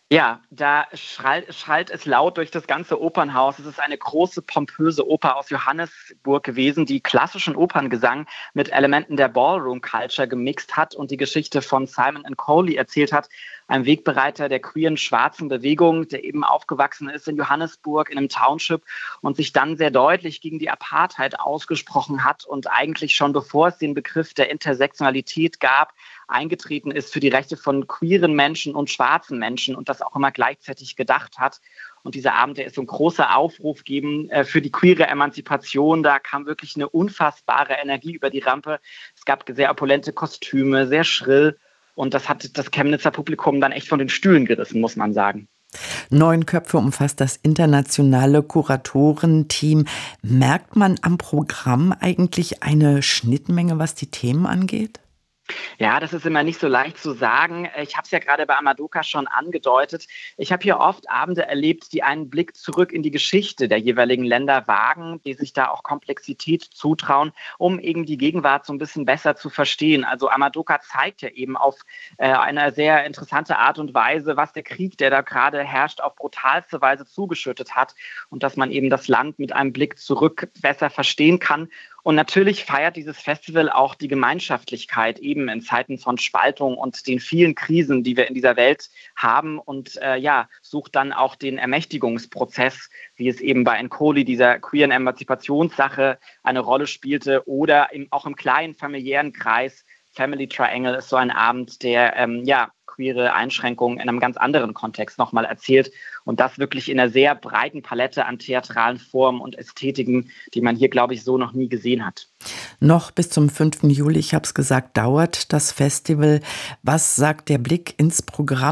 Ja, da schallt es laut durch das ganze Opernhaus. Es ist eine große, pompöse Oper aus Johannesburg gewesen, die klassischen Operngesang mit Elementen der Ballroom Culture gemixt hat und die Geschichte von Simon Coley erzählt hat, einem Wegbereiter der queeren schwarzen Bewegung, der eben aufgewachsen ist in Johannesburg in einem Township und sich dann sehr deutlich gegen die Apartheid ausgesprochen hat und eigentlich schon bevor es den Begriff der Intersektionalität gab, eingetreten ist für die Rechte von queeren Menschen und schwarzen Menschen und das auch immer gleichzeitig gedacht hat. Und dieser Abend, der ist so ein großer Aufruf geben für die queere Emanzipation. Da kam wirklich eine unfassbare Energie über die Rampe. Es gab sehr opulente Kostüme, sehr schrill. Und das hat das Chemnitzer Publikum dann echt von den Stühlen gerissen, muss man sagen. 9 Köpfe umfasst das internationale Kuratorenteam. Merkt man am Programm eigentlich eine Schnittmenge, was die Themen angeht? Ja, das ist immer nicht so leicht zu sagen. Ich habe es ja gerade bei Amadoka schon angedeutet. Ich habe hier oft Abende erlebt, die einen Blick zurück in die Geschichte der jeweiligen Länder wagen, die sich da auch Komplexität zutrauen, um eben die Gegenwart so ein bisschen besser zu verstehen. Also Amadoka zeigt ja eben auf eine sehr interessante Art und Weise, was der Krieg, der da gerade herrscht, auf brutalste Weise zugeschüttet hat und dass man eben das Land mit einem Blick zurück besser verstehen kann. Und natürlich feiert dieses Festival auch die Gemeinschaftlichkeit eben in Zeiten von Spaltung und den vielen Krisen, die wir in dieser Welt haben und sucht dann auch den Ermächtigungsprozess, wie es eben bei Nkoli, dieser queeren Emanzipationssache, eine Rolle spielte oder auch im kleinen familiären Kreis. Family Triangle ist so ein Abend, der queere Einschränkungen in einem ganz anderen Kontext nochmal erzählt und das wirklich in einer sehr breiten Palette an theatralen Formen und Ästhetiken, die man hier, glaube ich, so noch nie gesehen hat. Noch bis zum 5. Juli, ich habe es gesagt, dauert das Festival. Was sagt der Blick ins Programm?